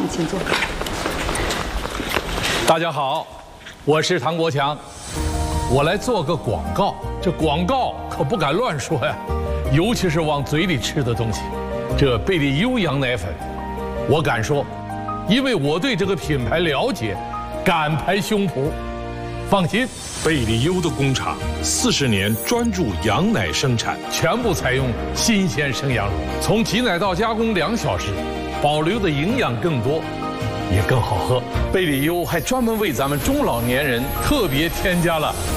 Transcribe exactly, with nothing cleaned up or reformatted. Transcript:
请坐。 大家好，我是唐国强，我来做个广告。这广告可不敢乱说呀，尤其是往嘴里吃的东西。这贝利优羊奶粉，我敢说，因为我对这个品牌了解，敢拍胸脯。放心， 贝利优的工厂四十年专注羊奶生产， 全部采用新鲜生羊乳，从挤奶到加工两小时，保留的营养更多，也更好喝。贝利优还专门为咱们中老年人特别添加了